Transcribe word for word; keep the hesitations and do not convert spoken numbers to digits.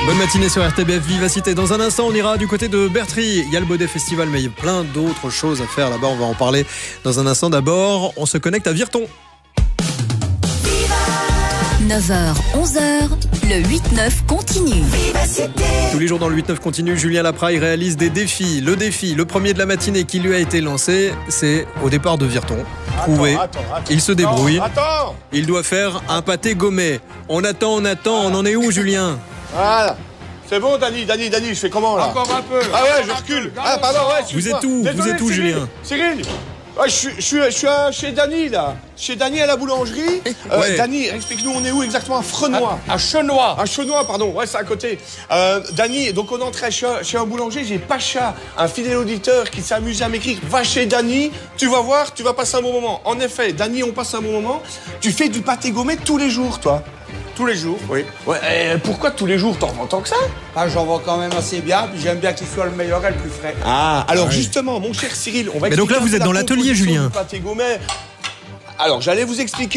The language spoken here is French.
Bonne matinée sur R T B F Vivacité. Dans un instant, on ira du côté de Bertry. Il y a le Baudet Festival, mais il y a plein d'autres choses à faire là-bas. On va en parler dans un instant. D'abord, on se connecte à Virton. neuf heures, onze heures, le huit neuf continue. Tous les jours dans le huit neuf continue, Julien Lapraille réalise des défis. Le défi, le premier de la matinée qui lui a été lancé, c'est au départ de Virton. Prouvé, il se débrouille. Attends, Il doit faire un pâté gommé. On attend, on attend, on en est où, Julien? Voilà. C'est bon, Dani, Dani, Dani, je fais comment là? Encore un peu. Ah ouais, je recule. Ah pardon, ouais. Vous excuse-moi. êtes où? Vous Désolé, êtes où, Cyril. Julien? Cyril. Ouais, je suis, je suis, je suis à- chez Dani là. Chez Dani à la boulangerie. Euh, Ouais. Dani, explique-nous, on est où exactement? À Frenois. À Chenois. Un Chenois, pardon, ouais, c'est à côté. Euh, Dani, donc on entrait chez, chez un boulanger, j'ai Pacha, un fidèle auditeur qui s'est amusé à m'écrire. Va chez Dani, tu vas voir, tu vas passer un bon moment. En effet, Dani, on passe un bon moment. Tu fais du pâté gommé tous les jours, toi? Tous les jours, oui. Ouais, et pourquoi tous les jours? T'en vends tant que ça? Ah, j'en vends quand même assez bien, puis j'aime bien qu'il soit le meilleur et le plus frais. Ah, alors justement, mon cher Cyril, on va Mais donc là, expliquer vous un peu êtes la dans l'atelier, composition Julien. du pâté gommé. Alors, j'allais vous expliquer.